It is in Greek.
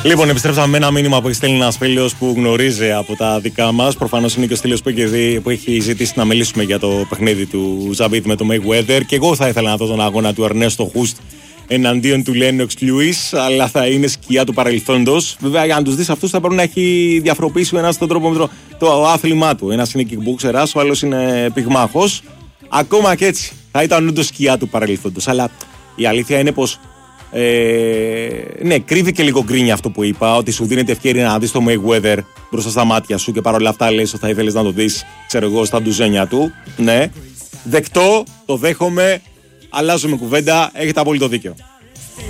Λοιπόν, επιστρέψαμε με ένα μήνυμα που έχει στείλει ένα φίλο που γνωρίζει από τα δικά μας. Προφανώς είναι και ο στήλος που έχει ζητήσει να μιλήσουμε για το παιχνίδι του Zabit με το Mayweather. Και εγώ θα ήθελα να δω τον αγώνα του Ernesto Hoost εναντίον του Lennox Lewis, αλλά θα είναι σκιά του παρελθόντος. Βέβαια, για να τους δεις αυτούς θα πρέπει να έχει διαφοροποιήσει ο ένας τον τρόπο με το άθλημά του. Ένας είναι kickboxerας, ο άλλος είναι πυγμάχος. Ακόμα και έτσι θα ήταν όντως σκιά του παρελθόντος. Αλλά η αλήθεια είναι πως. Ναι, κρύβει και λίγο γκρίνια αυτό που είπα, ότι σου δίνεται ευκαιρία να δεις το Mayweather μπροστά στα μάτια σου και παρόλα αυτά λες ότι θα ήθελες να το δεις, ξέρω εγώ, στα ντουζένια του. Ναι, δεκτό, το δέχομαι, αλλάζουμε κουβέντα, έχετε απόλυτο δίκιο.